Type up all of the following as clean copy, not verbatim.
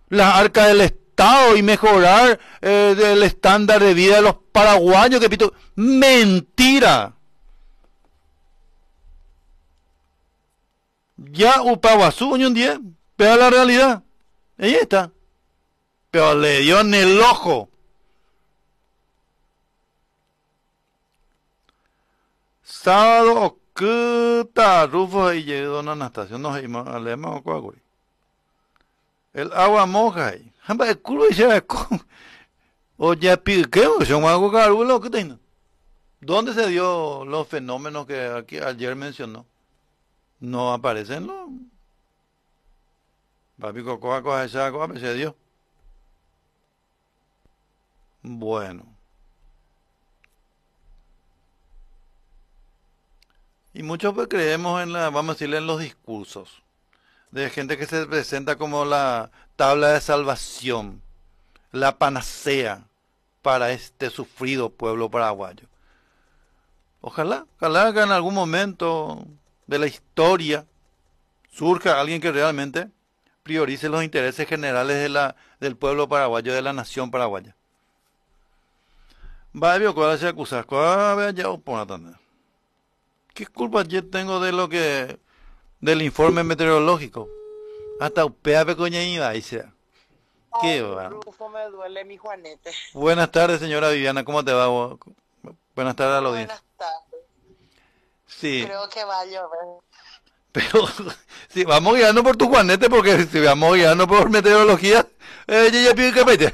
las arcas del Estado y mejorar el estándar de vida de los paraguayos. Que pito, mentira. Ya Upaguazú un día, pero la realidad, ahí está. Pero le dio en el ojo. Sábado, ¿qué tal? Rufo y llegó don Anastasio, nos leemos a el agua moja ahí. Jamba el culo y se o ya pide, ¿qué? Son algo caro, ¿qué tiene? ¿Dónde se dio los fenómenos que aquí ayer mencionó? No aparecen los. Papi Cocoa, coja esa coa, se dio. Bueno. Y muchos pues creemos en la, vamos a decirle, en los discursos de gente que se presenta como la tabla de salvación, la panacea para este sufrido pueblo paraguayo. Ojalá que en algún momento de la historia surja alguien que realmente priorice los intereses generales del pueblo paraguayo, de la nación paraguaya. Va, ¿cuál se acusa? ¿Cuál ya opona también? ¿Qué culpa yo tengo de lo que del informe meteorológico? Hasta upea pecoña iba, dice. ¿Qué Ay, va? Rufo, me duele mi Juanete. Buenas tardes, señora Viviana, ¿cómo te va? Buenas tardes a la audiencia. Buenas tardes. Sí, Creo que va a llover. pero si vamos guiando por tu Juanete, porque si vamos guiando por meteorología, ya pide que pete.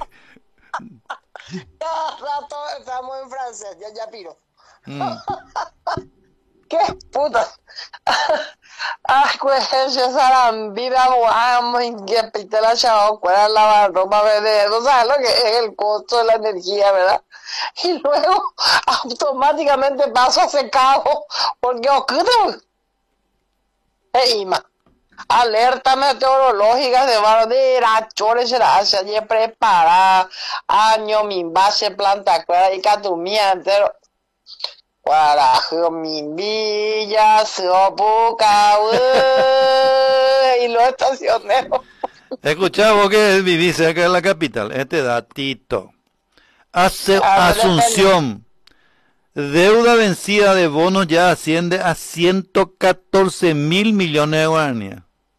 Cada rato estamos en francés, ya piro. Mm. ¿Qué puta? Ay, pues yo viva vamos y que pite la chava, fuera lavar ropa verde, no sabes lo que es el costo de la energía, ¿verdad? Y luego automáticamente paso a secado, porque ocurre, Ima. Alerta meteorológica de Bardera, Chores, Gracia, y preparada, año, mi base, planta, cuera y catumía entero. Guarajo, mi villa, sopuca, y los estacioneros. Escuchá vos que vivís cerca de la capital, este datito. A ver, depende. Asunción, deuda vencida de bonos ya asciende a 114.000 millones de guaraníes.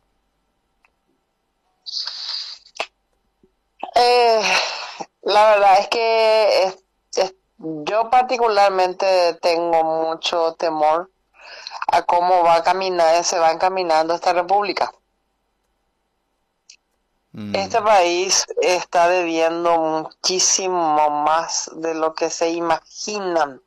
Eh, la verdad es que yo particularmente tengo mucho temor a cómo va a caminar, se va encaminando esta república. Este Mm, país está debiendo muchísimo más de lo que se imaginan.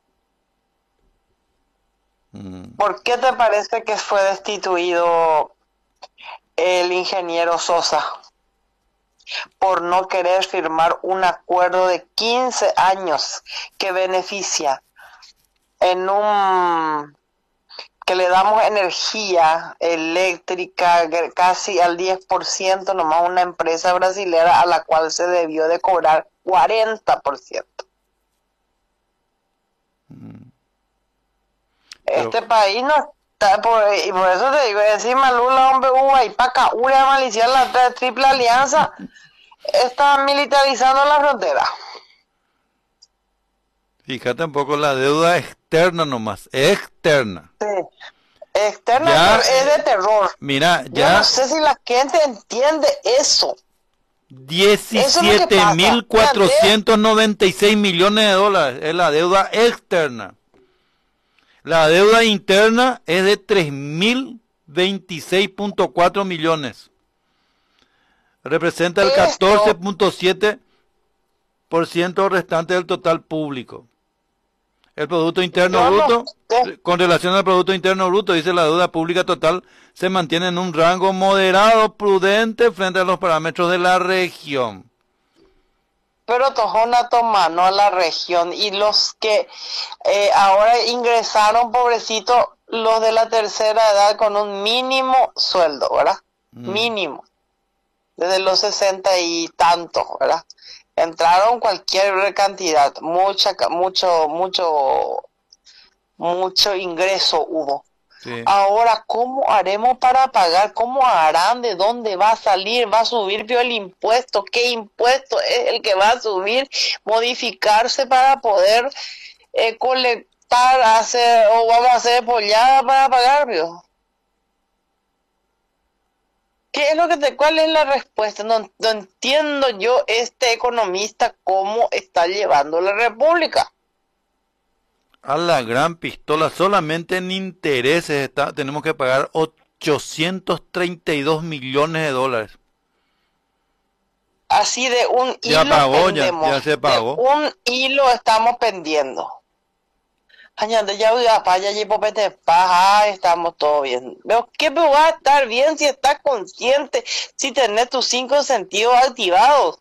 mm. ¿Por qué te parece que fue destituido el ingeniero Sosa? Por no querer firmar un acuerdo de 15 años que beneficia en un que le damos energía eléctrica casi al 10%, nomás una empresa brasilera a la cual se debió de cobrar 40%. Pero, Este país no está, y por eso te digo, encima Lula, hombre, y Paca, Uria, Malicia, la triple alianza, está militarizando la frontera. fíjate un poco la deuda externa nomás, externa. Sí. Externa Ya, es de terror. mira, Yo no ya sé si la gente entiende eso. Eso es lo que diecisiete pasa. mil cuatrocientos noventa y seis millones de dólares es la deuda externa. La deuda interna es de 3.026.4 millones. Representa el Esto, 14.7% restante del total público. El Producto Interno yo no Bruto, sé, con relación al Producto Interno Bruto, dice la deuda pública total se mantiene en un rango moderado, prudente frente a los parámetros de la región. pero Tojona tomando a la región y los que ahora ingresaron, pobrecitos, los de la tercera edad con un mínimo sueldo, ¿verdad? Mm. Mínimo. Desde los 60 y tantos, ¿verdad? Entraron cualquier cantidad, mucho ingreso hubo. Sí. Ahora, ¿cómo haremos para pagar? ¿Cómo harán? ¿De dónde va a salir? ¿Va a subir el impuesto? ¿Qué impuesto es el que va a subir? Modificarse para poder colectar, hacer, o vamos a hacer pollada para pagar, ¿vio? ¿Qué es lo que cuál es la respuesta? No entiendo yo este economista cómo está llevando la República. A la gran pistola, solamente en intereses tenemos que pagar 832 millones de dólares. Así de un Ya hilo pagó, pendemos, ya se de pagó. un hilo estamos pendiendo. Añade ya voy a paya y popete paja, estamos todo bien. Pero ¿qué va a estar bien si estás consciente, si tenés tus 5 sentidos activados?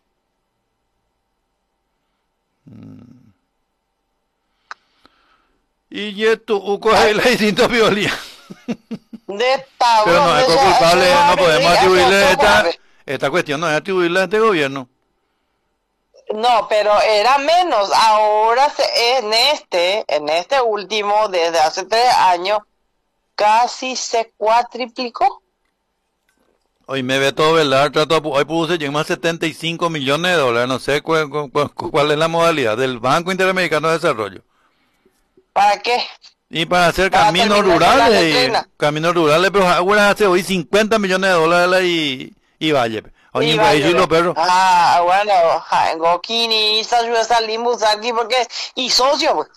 Y esto, uco es la distinta violía. De tablón, Pero no es de culpable, no podemos atribuirle esta. esta cuestión, no es atribuirle a este gobierno. No, pero era menos. Ahora en este último, desde hace 3 años, casi se cuatriplicó. Hoy me ve todo velar, hoy puse llegó más 75 millones de dólares, no sé cuál es la modalidad del Banco Interamericano de Desarrollo. ¿Para qué? Y para hacer Para caminos terminar con la rurales, pero ahora hace hoy 50 millones de dólares y vaya. Oye, ahí sí lo perro. Ah, bueno, Gokini, salimos aquí porque, y socio, pues.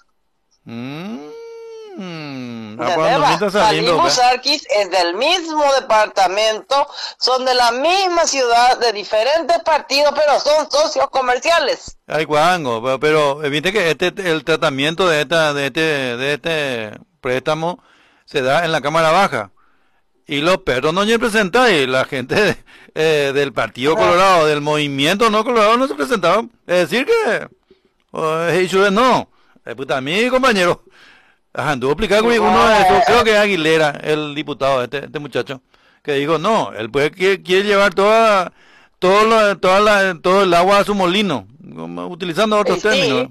Salimos Arquis es del mismo departamento, son de la misma ciudad, de diferentes partidos, pero son socios comerciales. Ay, guango, pero viste que el tratamiento de este préstamo se da en la Cámara Baja. Y los perros no se presentan, y la gente del Partido Colorado, del movimiento no colorado, no se presentaban. Es decir que, no, puta, mi compañero, anduvo a explicar conmigo uno de esos, creo que es Aguilera, el diputado, este muchacho, que dijo, no, él quiere llevar todo el agua a su molino, utilizando otros términos.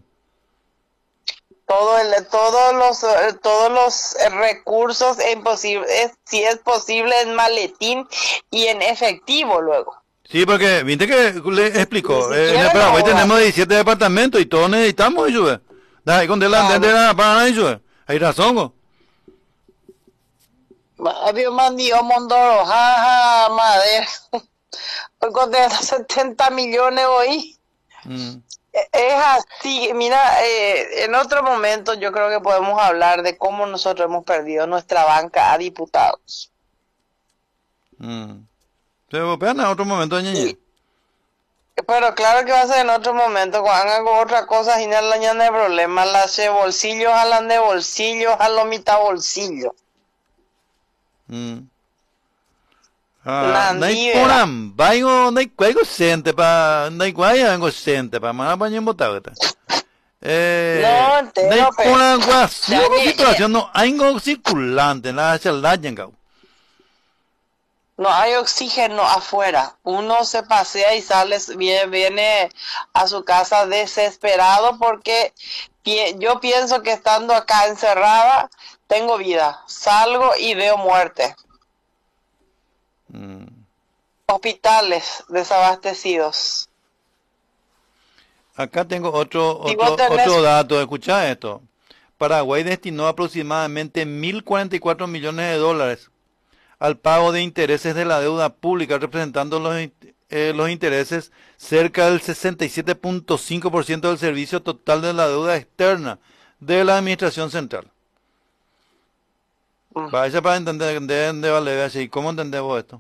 Todos los recursos si es posible en maletín y en efectivo luego. Sí, porque viste que le explicó, en el Paraguay tenemos 17 departamentos y todos necesitamos ayuda. Ahí con hay razón. Había mandado Mondoro, jaja, madre. Hoy contento 70 millones hoy. Es así, mira, en otro momento yo creo que podemos hablar de cómo nosotros hemos perdido nuestra banca a diputados. Se vean en otro momento, ñeñe. Pero claro que va a ser en otro momento, cuando hagan otra cosa y no le de problema, las de bolsillos hablan de bolsillos, a lo mitad bolsillo. Nai poram, baio nai cuego sente pa nai guaya ango sente pa mana pañen botagata. No, entero, nai poram guasu situación no aingo circulante na chaldañengau. No hay oxígeno afuera. Uno se pasea y viene a su casa desesperado porque yo pienso que estando acá encerrada tengo vida. Salgo y veo muerte. Hospitales desabastecidos. Acá tengo otro dato. Escucha esto. Paraguay destinó aproximadamente 1.044 millones de dólares al pago de intereses de la deuda pública, representando los intereses cerca del 67.5% del servicio total de la deuda externa de la Administración Central. Vaya para entender, vale, así, ¿cómo entendemos esto?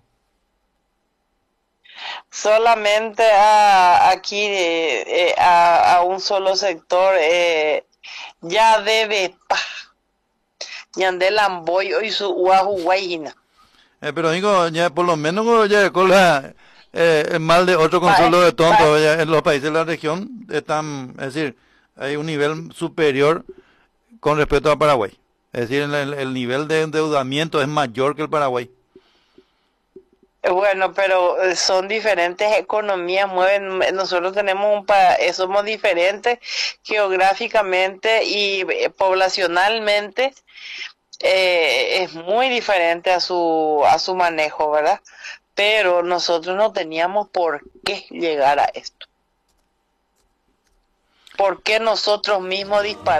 Solamente aquí a un solo sector ya debe Yandelamboy y su Uahuayina. Pero digo, ya por lo menos ya con el mal de otro consuelo de tonto, en los países de la región están, es decir, hay un nivel superior con respecto a Paraguay. Es decir, el nivel de endeudamiento es mayor que el Paraguay. Bueno, pero son diferentes economías, nosotros tenemos somos diferentes geográficamente y poblacionalmente. es muy diferente a su manejo, ¿verdad? Pero nosotros no teníamos por qué llegar a esto. ¿Por qué nosotros mismos disparamos?